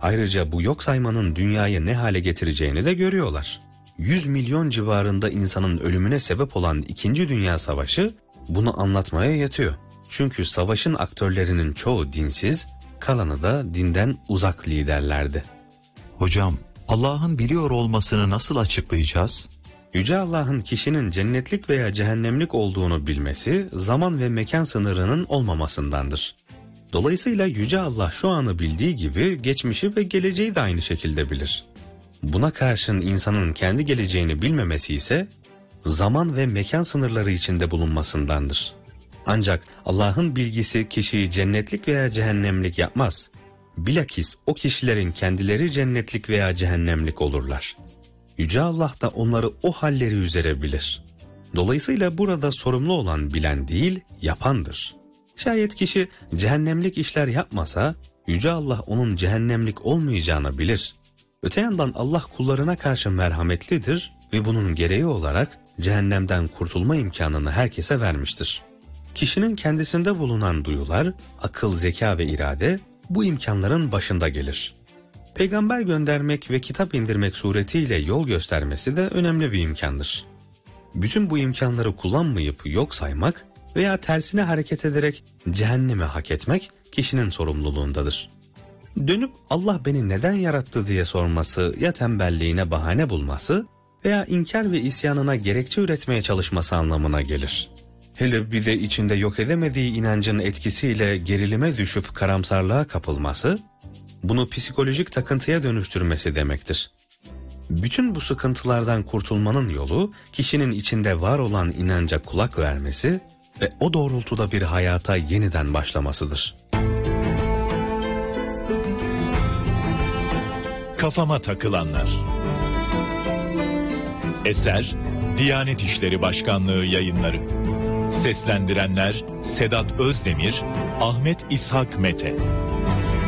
Ayrıca bu yok saymanın dünyayı ne hale getireceğini de görüyorlar. 100 milyon civarında insanın ölümüne sebep olan 2. Dünya Savaşı bunu anlatmaya yetiyor. Çünkü savaşın aktörlerinin çoğu dinsiz, kalanı da dinden uzak liderlerdi. Hocam, Allah'ın biliyor olmasını nasıl açıklayacağız? Yüce Allah'ın kişinin cennetlik veya cehennemlik olduğunu bilmesi, zaman ve mekan sınırının olmamasındandır. Dolayısıyla Yüce Allah şu anı bildiği gibi geçmişi ve geleceği de aynı şekilde bilir. Buna karşın insanın kendi geleceğini bilmemesi ise zaman ve mekan sınırları içinde bulunmasındandır. Ancak Allah'ın bilgisi kişiyi cennetlik veya cehennemlik yapmaz. Bilakis o kişilerin kendileri cennetlik veya cehennemlik olurlar. Yüce Allah da onları o halleri üzere bilir. Dolayısıyla burada sorumlu olan bilen değil, yapandır. Şayet kişi cehennemlik işler yapmasa, Yüce Allah onun cehennemlik olmayacağını bilir. Öte yandan Allah kullarına karşı merhametlidir ve bunun gereği olarak cehennemden kurtulma imkanını herkese vermiştir. Kişinin kendisinde bulunan duyular, akıl, zeka ve irade bu imkanların başında gelir. Peygamber göndermek ve kitap indirmek suretiyle yol göstermesi de önemli bir imkandır. Bütün bu imkanları kullanmayıp yok saymak veya tersine hareket ederek cehennemi hak etmek kişinin sorumluluğundadır. Dönüp Allah beni neden yarattı diye sorması ya tembelliğine bahane bulması veya inkar ve isyanına gerekçe üretmeye çalışması anlamına gelir. Hele bir de içinde yok edemediği inancın etkisiyle gerilime düşüp karamsarlığa kapılması, bunu psikolojik takıntıya dönüştürmesi demektir. Bütün bu sıkıntılardan kurtulmanın yolu, kişinin içinde var olan inanca kulak vermesi ve o doğrultuda bir hayata yeniden başlamasıdır. Kafama takılanlar. Eser Diyanet İşleri Başkanlığı Yayınları. Seslendirenler Sedat Özdemir, Ahmet İshak Mete.